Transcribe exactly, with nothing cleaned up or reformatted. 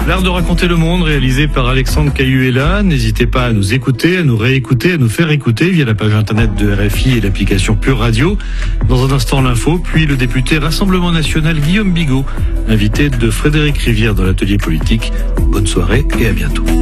L'art de raconter le monde, réalisé par Alexandre Cayuela. N'hésitez pas à nous écouter, à nous réécouter, à nous faire écouter via la page internet de R F I et l'application Pure Radio. Dans un instant, l'info, puis le député Rassemblement National Guillaume Bigot, invité de Frédéric Rivière dans l'atelier politique. Bonne soirée et à bientôt.